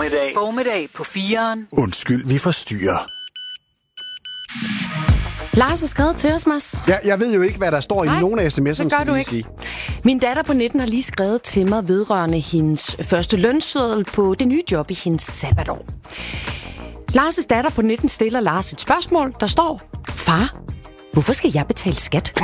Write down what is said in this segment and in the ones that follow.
Formiddag på 4'eren. Undskyld, vi forstyrrer. Lars har skrevet til os, Mads. Ja, jeg ved jo ikke, hvad der står i nogen af sms'erne, det gør du ikke. Sige. Min datter på 19 har lige skrevet til mig vedrørende hendes første lønseddel på det nye job i hendes sabbatår. Lars' datter på 19 stiller Lars et spørgsmål, der står: Far, hvorfor skal jeg betale skat?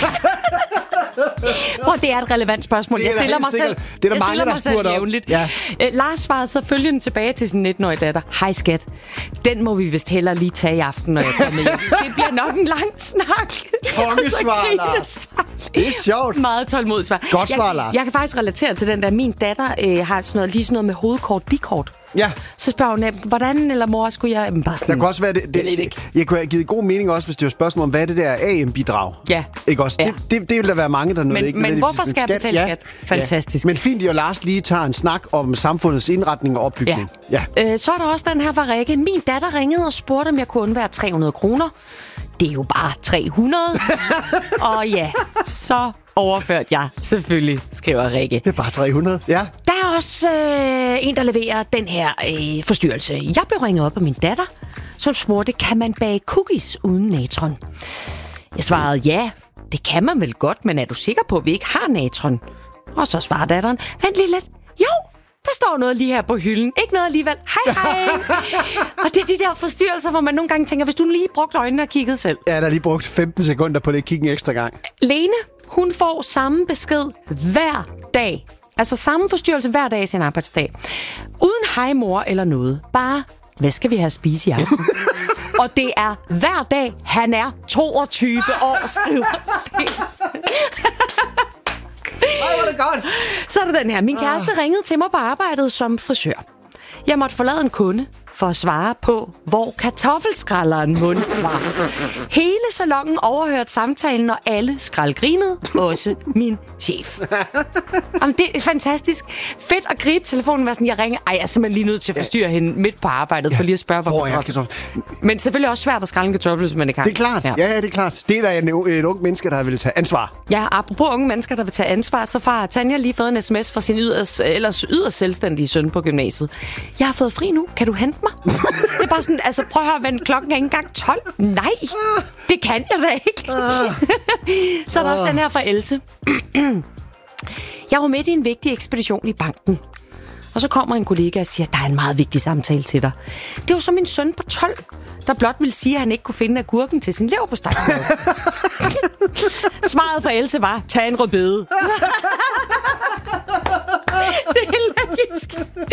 Det er et relevant spørgsmål. Jeg stiller mig selv. Det er der mange, der spurgte om. Ja. Lars svarede så følgende tilbage til sin 19-årige datter: Hej skat, den må vi vist hellere lige tage i aften, når jeg kommer hjem. Det bliver nok en lang snak. Kongesvar, Lars. Det er sjovt. Meget tålmodigt svar. Godt svar, Lars. Jeg kan faktisk relatere til den der. Min datter har sådan noget med hovedkort, bikort. Ja. Så spørger hun, hvordan eller mor skulle jeg... Bare sådan, der kunne også være jeg kunne have givet god mening også, hvis det var spørgsmål om, hvad er det der AM-bidrag? Ja. Ikke også? Ja. Det vil der være mange, der noget ikke. Men hvorfor skal jeg betale skat? Fantastisk. Ja. Men fint, at Lars lige tager en snak om samfundets indretning og opbygning. Ja. Så er der også den her fra Rikke. Min datter ringede og spurgte, om jeg kunne undvære 300 kroner. Det er jo bare 300. Og ja, så overførte jeg selvfølgelig, skriver Rikke. Det er bare 300, ja. Der er også en, der leverer den her forstyrrelse. Jeg blev ringet op af min datter, som spurgte, kan man bage cookies uden natron? Jeg svarede, ja, det kan man vel godt, men er du sikker på, at vi ikke har natron? Og så svarer datteren, vent lige lidt. Jo, der står noget lige her på hylden. Ikke noget alligevel. Hej. Og det er de der forstyrrelser, hvor man nogle gange tænker, hvis du lige brugte øjnene og kiggede selv. Ja, der er lige brugt 15 sekunder på det. Kig en ekstra gang. Lene, hun får samme besked hver dag. Altså samme forstyrrelse hver dag i sin arbejdsdag. Uden hej mor eller noget. Bare, hvad skal vi have at spise i aften? Og det er hver dag, han er 22 år, skriver. Ej, hvor er det godt. Så er der den her. Min kæreste ringede til mig på arbejdet som frisør. Jeg måtte forlade en kunde for at svare på, hvor kartoffelskrælleren mund var. Hele salongen overhørte samtalen, og alle skraldgrinede, også min chef. Jamen, det er fantastisk. Fedt at gribe telefonen og være sådan, jeg ringer. Jeg er simpelthen lige nødt til at forstyrre hende midt på arbejdet, for lige at spørge, hvor Men selvfølgelig også svært at skrælle en kartoffel, hvis man ikke har. Det er klart. Ja, det er klart. Det er da et ung menneske, der vil tage ansvar. Ja, apropos unge mennesker, der vil tage ansvar, så har Tanja lige fået en sms fra sin yderst selvstændige søn på gymnasiet. Jeg har fået fri nu. Kan du hente mig? Det er bare sådan, altså prøv at høre, ven, klokken er ikke engang 12. Nej, det kan jeg da ikke. Så er der også den her fra Else. Jeg var midt i en vigtig ekspedition i banken. Og så kommer en kollega og siger, der er en meget vigtig samtale til dig. Det var så min søn på 12, der blot ville sige, at han ikke kunne finde agurken til sin leverpostej. Svaret fra Else var, tag en rødbede. Det er logisk.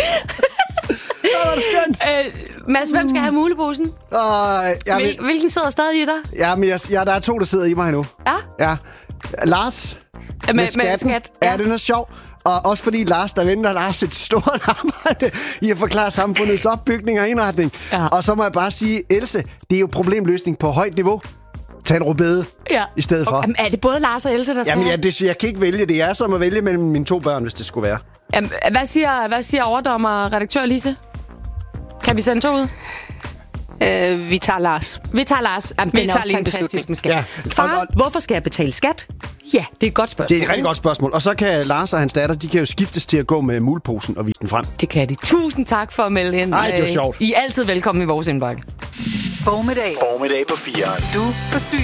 Mads, hvem skal have muleposen? Hvilken sidder stadig i dig? Ja, men der er 2, der sidder i mig nu. Ja. Lars med skat. Ja, det er sjovt. Og også fordi Lars, der venter Lars et stort arbejde i at forklare samfundets opbygning og indretning. Ja. Og så må jeg bare sige, Else, det er jo problemløsning på højt niveau. Tag en rødbede i stedet for. Er det både Lars og Else, der skal have? Jeg kan ikke vælge. Det er som at vælge mellem mine 2 børn, hvis det skulle være. Jamen, hvad siger overdommer redaktør Lise? Kan vi sende 2 ud? Vi tager Lars. Jamen, vi tager lige en fantastisk med skat. Ja. Far, hvorfor skal jeg betale skat? Ja, det er et godt spørgsmål. Det er et rigtig godt spørgsmål. Og så kan Lars og hans datter, de kan jo skiftes til at gå med muleposen og vise den frem. Det kan de. Tusind tak for at melde ind. Nej, det var sjovt. I er altid velkommen i vores indbakke. Formiddag på 4'eren. Du forstyrrer.